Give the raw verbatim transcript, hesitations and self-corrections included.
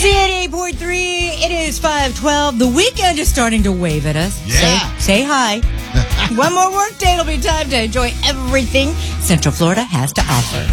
C eighty-eight point three, it is five twelve. The weekend is starting to wave at us. Yeah. Say, say hi. One more work day, it'll be time to enjoy everything Central Florida has to offer.